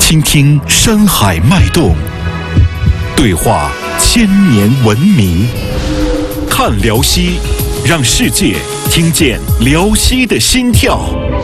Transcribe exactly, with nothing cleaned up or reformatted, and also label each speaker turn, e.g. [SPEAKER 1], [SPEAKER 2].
[SPEAKER 1] 倾听山海脉动，对话千年文明。看辽西，让世界听见辽西的心跳。